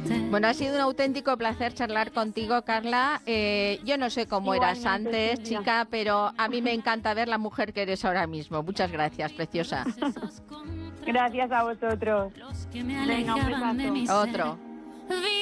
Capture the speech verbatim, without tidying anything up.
Bueno, ha sido un auténtico placer charlar contigo, Carla. Eh, yo no sé cómo Igualmente, eras antes, Silvia. chica, pero a mí me encanta ver la mujer que eres ahora mismo. Muchas gracias, preciosa. Gracias a vosotros. Los que me Venga, un alejaban de mi besazo. ser. Otro.